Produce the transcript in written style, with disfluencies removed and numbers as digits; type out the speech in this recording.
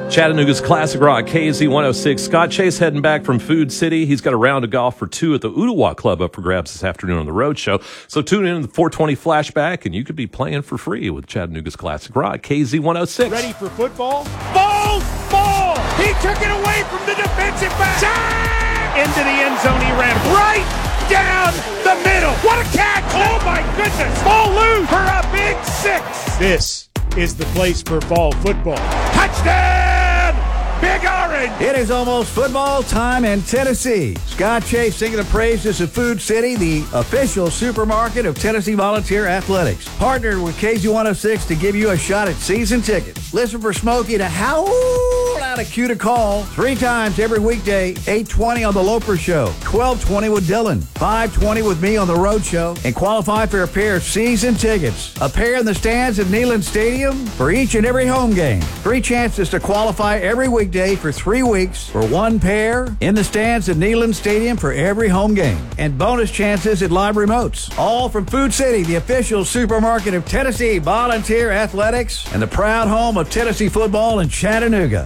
Chattanooga's Classic Rock, KZ 106. Scott Chase heading back from Food City. He's got a round of golf for two at the Ooltewah Club up for grabs this afternoon on the Road Show. So tune in to the 420 flashback, and you could be playing for free with Chattanooga's Classic Rock, KZ 106. Ready for football? Ball! He took it away from the defensive back. Into the end zone he ran right down the middle. What a catch! Oh my goodness! Ball loose for a big 6. This is the place for fall football. Touchdown! Big Orange! It is almost football time in Tennessee. Scott Chase singing the praises of Food City, the official supermarket of Tennessee Volunteer Athletics. Partnered with KZ106 to give you a shot at season tickets. Listen for Smokey to howl out a cue to call 3 times every weekday, 8:20 on The Loper Show, 12:20 with Dylan, 5:20 with me on The Road Show, and qualify for a pair of season tickets. A pair in the stands at Neyland Stadium for each and every home game. 3 chances to qualify every weekday for 3 weeks for 1 pair in the stands at Neyland Stadium for every home game. And bonus chances at live remotes. All from Food City, the official supermarket of Tennessee Volunteer Athletics and the proud home of Tennessee football in Chattanooga.